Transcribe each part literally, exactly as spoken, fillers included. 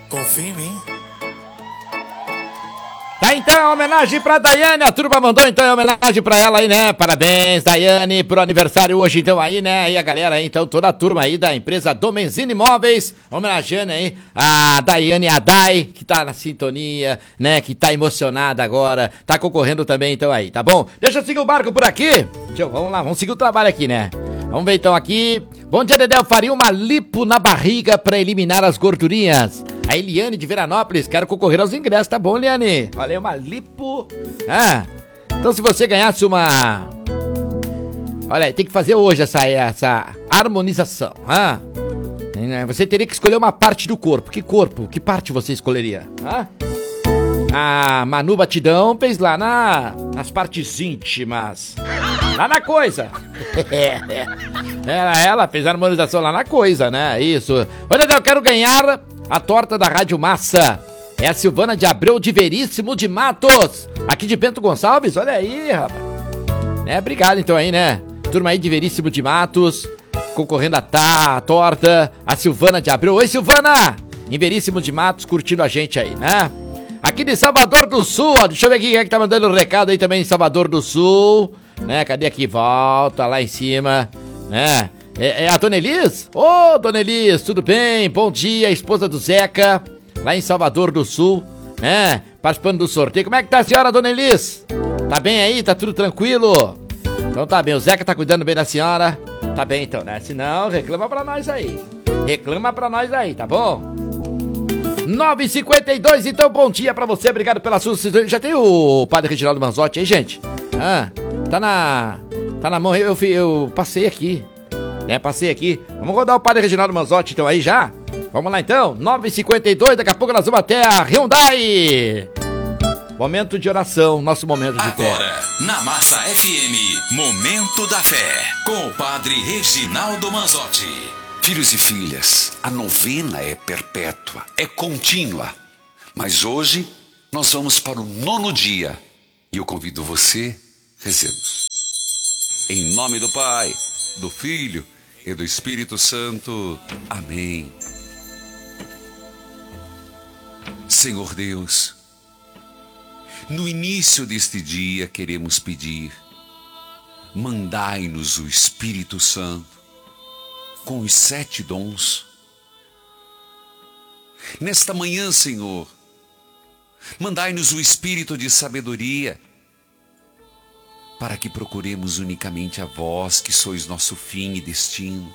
Confia em mim. Tá, então, homenagem pra Daiane, a turma mandou então em homenagem pra ela aí, né? Parabéns, Daiane, pro aniversário hoje, então, aí, né? E a galera aí, então, toda a turma aí da empresa Domenzini Imóveis, homenageando aí a Daiane Adai, que tá na sintonia, né? Que tá emocionada agora, tá concorrendo também, então, aí, tá bom? Deixa eu seguir o barco por aqui. Deixa eu, vamos lá, vamos seguir o trabalho aqui, né? Vamos ver então aqui. Bom dia, Dedé, eu faria uma lipo na barriga pra eliminar as gordurinhas. A Eliane de Veranópolis, quero concorrer aos ingressos, tá bom, Eliane? Olha aí, uma lipo. Ah, então se você ganhasse uma... Olha aí, tem que fazer hoje essa, essa harmonização, ah. Você teria que escolher uma parte do corpo. Que corpo? Que parte você escolheria? Ah? A Manu Batidão fez lá na, nas partes íntimas. Lá na coisa. ela, ela fez a harmonização lá na coisa, né? Isso. Olha, eu quero ganhar a torta da Rádio Massa. É a Silvana de Abreu de Veríssimo de Matos. Aqui de Bento Gonçalves, olha aí, rapaz. É, obrigado então aí, né? Turma aí de Veríssimo de Matos. Concorrendo a tá, a torta. A Silvana de Abreu. Oi, Silvana! Em Veríssimo de Matos, curtindo a gente aí, né? Aqui de Salvador do Sul, ó, deixa eu ver aqui quem é que tá mandando um recado aí também em Salvador do Sul, né, cadê aqui, volta lá em cima, né, é, é a Dona Elis? Ô, oh, Dona Elis, tudo bem? Bom dia, esposa do Zeca, lá em Salvador do Sul, né, participando do sorteio. Como é que tá a senhora, Dona Elis? Tá bem aí? Tá tudo tranquilo? Então tá bem, o Zeca tá cuidando bem da senhora, tá bem então, né, se não, reclama pra nós aí, reclama pra nós aí, tá bom? nove e cinquenta e dois, então bom dia pra você, obrigado pela sua... Já tem o Padre Reginaldo Manzotti aí, gente? Ah, tá na... Tá na mão, eu, eu, eu passei aqui, né, passei aqui. Vamos rodar o Padre Reginaldo Manzotti então aí já? Vamos lá então, nove e cinquenta e dois, daqui a pouco nós vamos até a Hyundai. Momento de oração, nosso momento de fé. Agora, na Massa F M, Momento da Fé, com o Padre Reginaldo Manzotti. Filhos e filhas, a novena é perpétua, é contínua. Mas hoje nós vamos para o nono dia e eu convido você, rezemos. Em nome do Pai, do Filho e do Espírito Santo. Amém. Senhor Deus, no início deste dia queremos pedir, mandai-nos o Espírito Santo com os sete dons. Nesta manhã, Senhor, mandai-nos o espírito de sabedoria, para que procuremos unicamente a vós, que sois nosso fim e destino.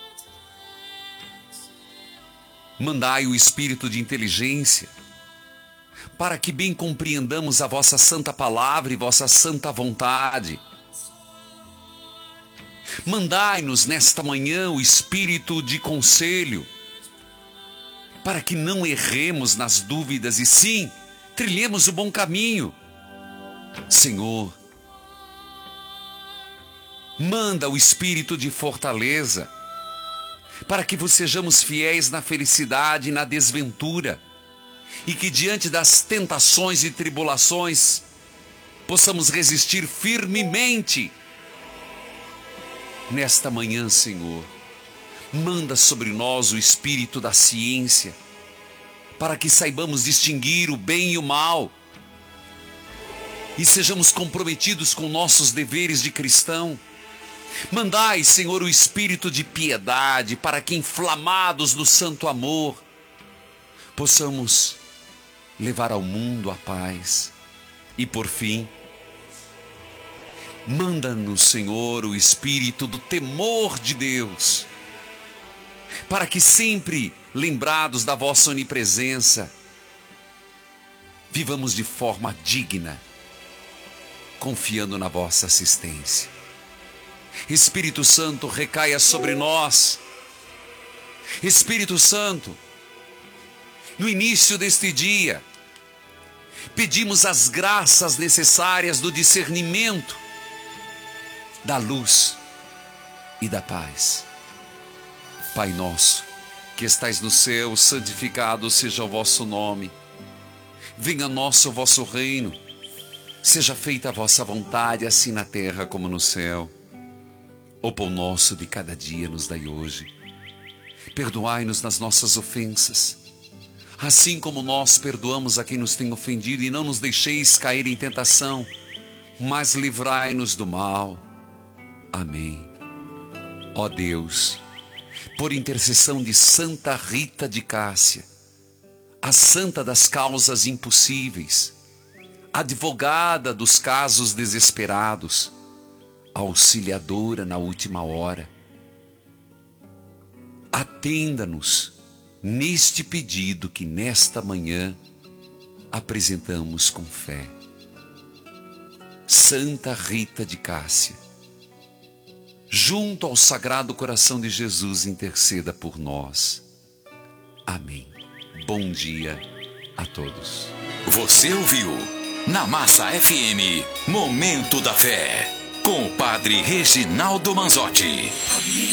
Mandai o espírito de inteligência, para que bem compreendamos a vossa santa palavra e vossa santa vontade. Mandai-nos nesta manhã o espírito de conselho, para que não erremos nas dúvidas e sim, trilhemos o bom caminho. Senhor, manda o espírito de fortaleza, para que sejamos fiéis na felicidade e na desventura, e que diante das tentações e tribulações, possamos resistir firmemente. Nesta manhã, Senhor, manda sobre nós o espírito da ciência, para que saibamos distinguir o bem e o mal, e sejamos comprometidos com nossos deveres de cristão. Mandai, Senhor, o espírito de piedade, para que, inflamados no santo amor, possamos levar ao mundo a paz. E por fim, manda-nos, Senhor, o espírito do temor de Deus, para que sempre, lembrados da vossa onipresença, vivamos de forma digna, confiando na vossa assistência. Espírito Santo, recaia sobre nós. Espírito Santo, no início deste dia, pedimos as graças necessárias do discernimento, da luz e da paz. Pai nosso, que estais no céu, santificado seja o vosso nome. Venha a nós o vosso reino. Seja feita a vossa vontade, assim na terra como no céu. O pão nosso de cada dia nos dai hoje. Perdoai-nos nas nossas ofensas, assim como nós perdoamos a quem nos tem ofendido, e não nos deixeis cair em tentação, mas livrai-nos do mal. Amém. Ó Deus, por intercessão de Santa Rita de Cássia, a santa das causas impossíveis, advogada dos casos desesperados, auxiliadora na última hora, atenda-nos neste pedido que nesta manhã apresentamos com fé. Santa Rita de Cássia, junto ao Sagrado Coração de Jesus, interceda por nós. Amém. Bom dia a todos. Você ouviu na Massa F M Momento da Fé, com o Padre Reginaldo Manzotti.